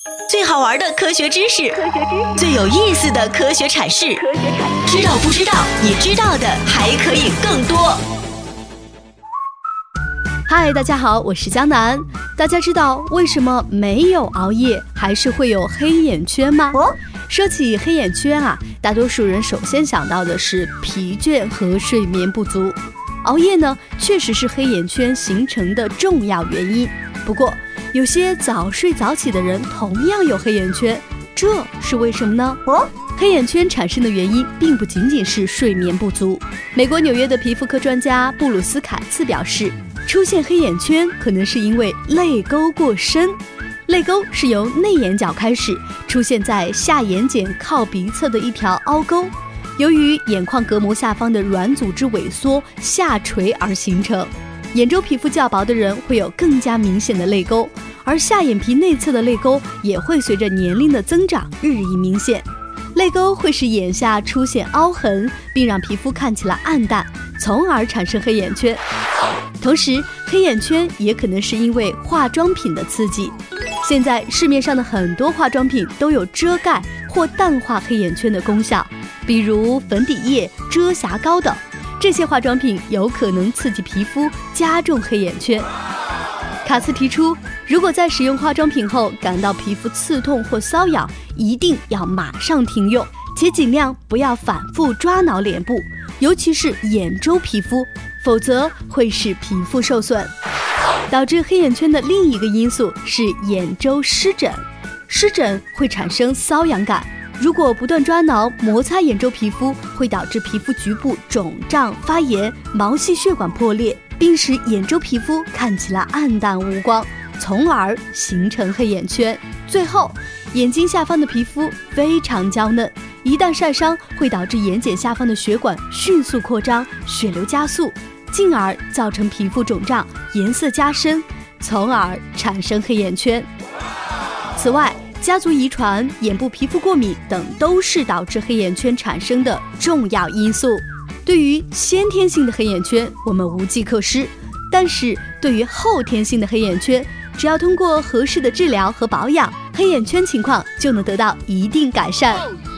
最好玩的科学知识，最有意思的科学阐释，知道不知道？你知道的还可以更多。 嗨，大家好，我是江南。大家知道为什么没有熬夜还是会有黑眼圈吗？说起黑眼圈啊，大多数人首先想到的是疲倦和睡眠不足。熬夜呢，确实是黑眼圈形成的重要原因。不过，有些早睡早起的人同样有黑眼圈，这是为什么呢？黑眼圈产生的原因并不仅仅是睡眠不足。美国纽约的皮肤科专家布鲁斯·凯茨表示，出现黑眼圈可能是因为泪沟过深。泪沟是由内眼角开始，出现在下眼睑靠鼻侧的一条凹沟，由于眼眶隔膜下方的软组织萎缩下垂而形成。眼周皮肤较薄的人会有更加明显的泪沟，而下眼皮内侧的泪沟也会随着年龄的增长日益明显。泪沟会使眼下出现凹痕，并让皮肤看起来暗淡，从而产生黑眼圈。同时，黑眼圈也可能是因为化妆品的刺激。现在市面上的很多化妆品都有遮盖或淡化黑眼圈的功效，比如粉底液、遮瑕膏等。这些化妆品有可能刺激皮肤，加重黑眼圈。卡茨提出，如果在使用化妆品后感到皮肤刺痛或瘙痒，一定要马上停用，且尽量不要反复抓挠脸部，尤其是眼周皮肤，否则会使皮肤受损。导致黑眼圈的另一个因素是眼周湿疹，湿疹会产生瘙痒感，如果不断抓挠摩擦眼周皮肤，会导致皮肤局部肿胀发炎，毛细血管破裂，并使眼周皮肤看起来暗淡无光，从而形成黑眼圈。最后，眼睛下方的皮肤非常娇嫩，一旦晒伤会导致眼睑下方的血管迅速扩张，血流加速，进而造成皮肤肿胀，颜色加深，从而产生黑眼圈。此外，家族遗传、眼部皮肤过敏等都是导致黑眼圈产生的重要因素。对于先天性的黑眼圈，我们无计可施，但是对于后天性的黑眼圈，只要通过合适的治疗和保养，黑眼圈情况就能得到一定改善。